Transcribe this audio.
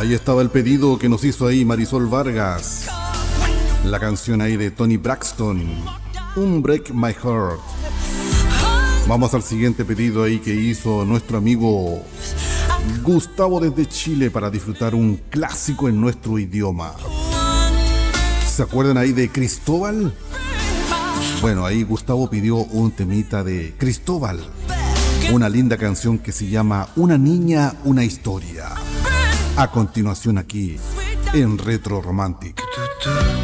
Ahí estaba el pedido que nos hizo ahí Marisol Vargas. La canción ahí de Toni Braxton, Un Break My Heart. Vamos al siguiente pedido ahí que hizo nuestro amigo Gustavo desde Chile para disfrutar un clásico en nuestro idioma. ¿Se acuerdan ahí de Cristóbal? Bueno, ahí Gustavo pidió un temita de Cristóbal. Una linda canción que se llama Una niña, una historia. A continuación aquí en Retro Romantic.